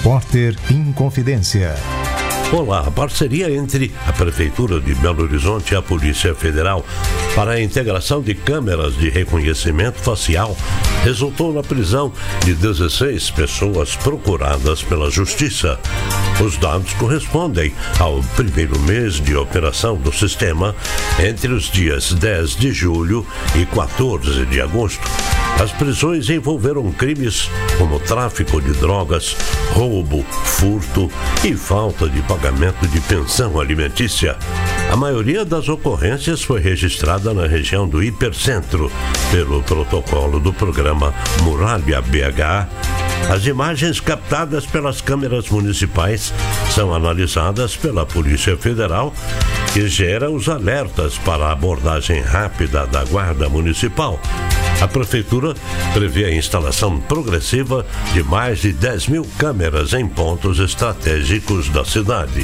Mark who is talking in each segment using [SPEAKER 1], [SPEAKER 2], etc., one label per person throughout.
[SPEAKER 1] Repórter Inconfidência.
[SPEAKER 2] Olá, a parceria entre a Prefeitura de Belo Horizonte e a Polícia Federal para a integração de câmeras de reconhecimento facial resultou na prisão de 16 pessoas procuradas pela Justiça. Os dados correspondem ao primeiro mês de operação do sistema entre os dias 10 de julho e 14 de agosto. As prisões envolveram crimes como tráfico de drogas, roubo, furto e falta de pagamento de pensão alimentícia. A maioria das ocorrências foi registrada na região do Hipercentro, pelo protocolo do programa Muralha BH. As imagens captadas pelas câmeras municipais são analisadas pela Polícia Federal, que gera os alertas para a abordagem rápida da Guarda Municipal. A Prefeitura prevê a instalação progressiva de mais de 10 mil câmeras em pontos estratégicos da cidade.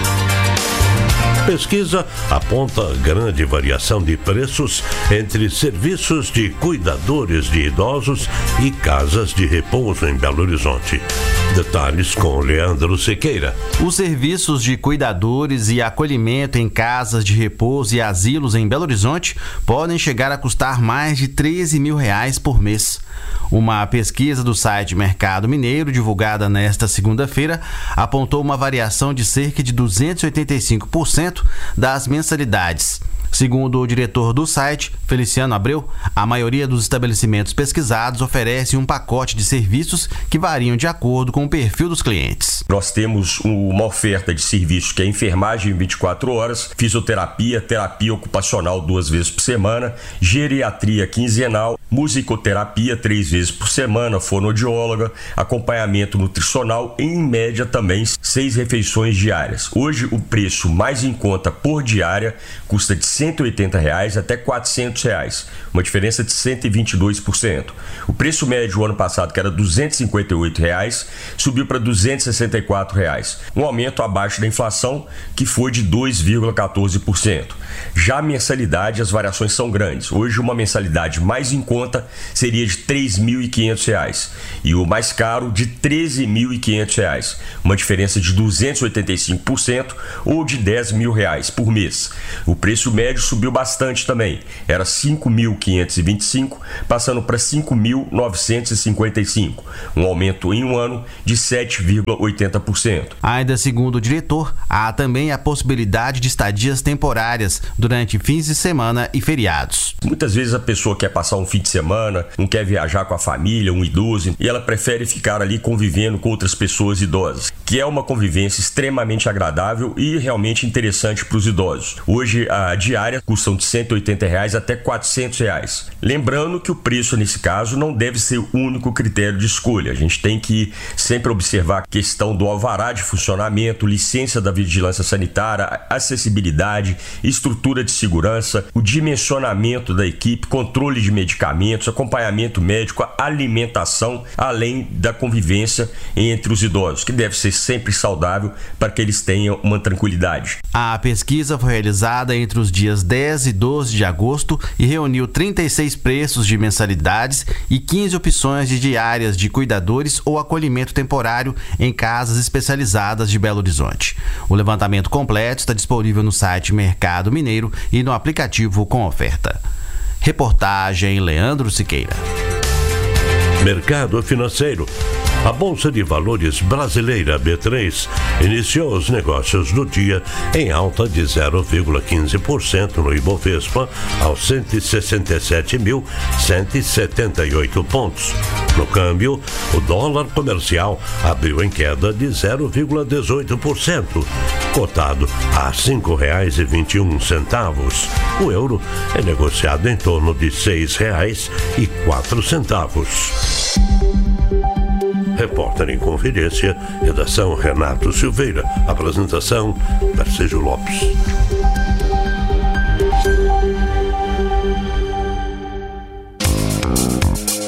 [SPEAKER 2] Pesquisa aponta grande variação de preços entre serviços de cuidadores de idosos e casas de repouso em Belo Horizonte. Detalhes com Leandro Siqueira.
[SPEAKER 3] Os serviços de cuidadores e acolhimento em casas de repouso e asilos em Belo Horizonte podem chegar a custar mais de R$13 mil por mês. Uma pesquisa do site Mercado Mineiro, divulgada nesta segunda-feira, apontou uma variação de cerca de 285% das mensalidades. Segundo o diretor do site, Feliciano Abreu, a maioria dos estabelecimentos pesquisados oferece um pacote de serviços que variam de acordo com o perfil dos clientes.
[SPEAKER 4] Nós temos uma oferta de serviços que é enfermagem 24 horas, fisioterapia, terapia ocupacional 2 vezes por semana, geriatria quinzenal, musicoterapia 3 vezes por semana, fonoaudióloga, acompanhamento nutricional e, em média, também 6 refeições diárias. Hoje, o preço mais em conta por diária custa de R$180 até R$400, uma diferença de 122%. O preço médio ano passado, que era R$258, subiu para R$264, um aumento abaixo da inflação, que foi de 2,14%. Já a mensalidade, as variações são grandes. Hoje, uma mensalidade mais em conta seria de R$3.500 e o mais caro de R$13.500, uma diferença de 285% ou de R$10 mil por mês. O preço médio subiu bastante também, era R$5.525, passando para R$5.955, um aumento em um ano de 7,80%.
[SPEAKER 3] Ainda segundo o diretor, há também a possibilidade de estadias temporárias durante fins de semana e feriados.
[SPEAKER 4] Muitas vezes a pessoa quer passar um fim de semana, não quer viajar com a família, um idoso, e ela prefere ficar ali convivendo com outras pessoas idosas, que é uma convivência extremamente agradável e realmente interessante para os idosos. Hoje a diária custam de R$180 até R$400. Lembrando que o preço nesse caso não deve ser o único critério de escolha. A gente tem que sempre observar a questão do alvará de funcionamento, licença da vigilância sanitária, acessibilidade, estrutura de segurança, o dimensionamento da equipe, controle de medicamentos, acompanhamento médico, alimentação, além da convivência entre os idosos, que deve ser sempre saudável para que eles tenham uma tranquilidade.
[SPEAKER 3] A pesquisa foi realizada entre os dias 10 e 12 de agosto e reuniu 36 preços de mensalidades e 15 opções de diárias de cuidadores ou acolhimento temporário em casas especializadas de Belo Horizonte. O levantamento completo está disponível no site Mercado Mineiro e no aplicativo com oferta. Reportagem Leandro Siqueira.
[SPEAKER 2] Mercado financeiro. A Bolsa de Valores brasileira B3 iniciou os negócios do dia em alta de 0,15% no Ibovespa aos 167.178 pontos. No câmbio, o dólar comercial abriu em queda de 0,18%, cotado a R$ 5,21. O euro é negociado em torno de R$ 6,04. Repórter em Confidência, redação Renato Silveira, apresentação Tarcísio Lopes.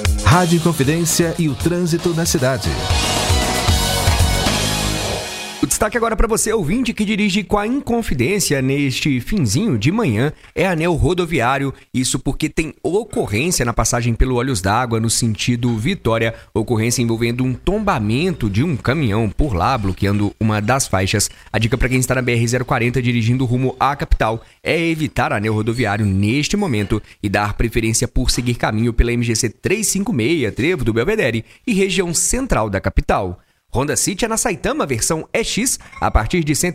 [SPEAKER 1] Rádio Confidência e o trânsito na cidade.
[SPEAKER 5] destaque agora para você, ouvinte, que dirige com a Inconfidência neste finzinho de manhã é anel rodoviário. Isso porque tem ocorrência na passagem pelo Olhos d'Água no sentido Vitória. Ocorrência envolvendo um tombamento de um caminhão por lá, bloqueando uma das faixas. A dica para quem está na BR-040 dirigindo rumo à capital é evitar anel rodoviário neste momento e dar preferência por seguir caminho pela MGC 356, Trevo do Belvedere e região central da capital. Honda City é na Saitama, versão EX, a partir de R$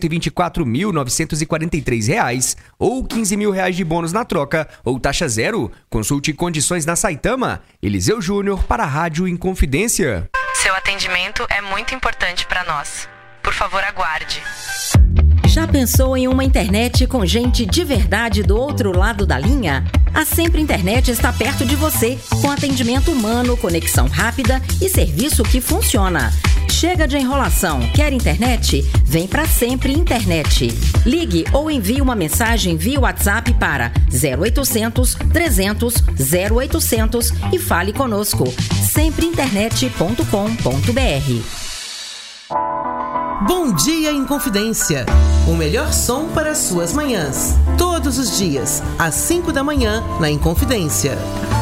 [SPEAKER 5] 124.943 ou R$ 15.000 de bônus na troca ou taxa zero. Consulte condições na Saitama. Eliseu Júnior para a Rádio Inconfidência.
[SPEAKER 6] Seu atendimento é muito importante para nós. Por favor, aguarde.
[SPEAKER 7] Já pensou em uma internet com gente de verdade do outro lado da linha? A Sempre Internet está perto de você, com atendimento humano, conexão rápida e serviço que funciona. Chega de enrolação. Quer internet? Vem pra Sempre Internet. Ligue ou envie uma mensagem via WhatsApp para 0800 300 0800 e fale conosco. sempreinternet.com.br.
[SPEAKER 8] Bom dia, Inconfidência. O melhor som para as suas manhãs. Todos os dias, às 5 da manhã, na Inconfidência.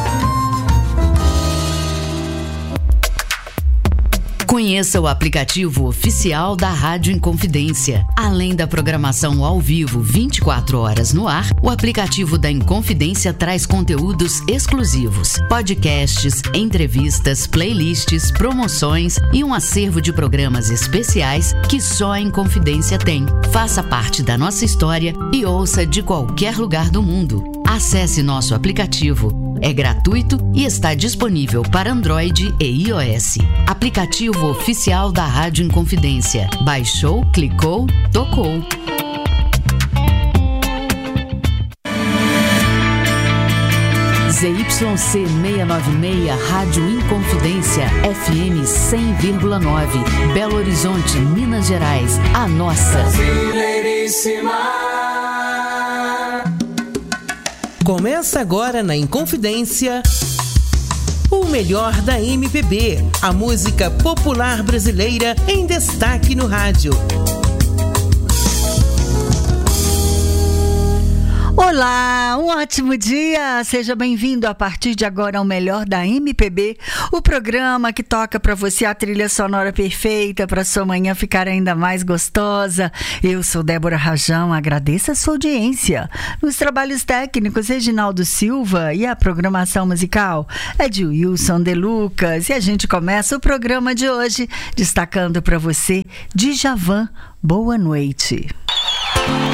[SPEAKER 9] Conheça o aplicativo oficial da Rádio Inconfidência. Além da programação ao vivo 24 horas no ar, o aplicativo da Inconfidência traz conteúdos exclusivos, podcasts, entrevistas, playlists, promoções e um acervo de programas especiais que só a Inconfidência tem. Faça parte da nossa história e ouça de qualquer lugar do mundo. Acesse nosso aplicativo. É gratuito e está disponível para Android e iOS. Aplicativo oficial da Rádio Inconfidência. Baixou, clicou, tocou. ZYC 696, Rádio Inconfidência, FM 100,9, Belo Horizonte, Minas Gerais, a nossa.
[SPEAKER 8] Começa agora na Inconfidência o melhor da MPB, a música popular brasileira em destaque no rádio.
[SPEAKER 10] Olá, um ótimo dia, seja bem-vindo a partir de agora ao melhor da MPB, o programa que toca para você a trilha sonora perfeita para sua manhã ficar ainda mais gostosa. Eu sou Débora Rajão, agradeço a sua audiência. Nos trabalhos técnicos, Reginaldo Silva, e a programação musical é de Wilson De Lucas. E a gente começa o programa de hoje destacando para você Djavan, Boa Noite.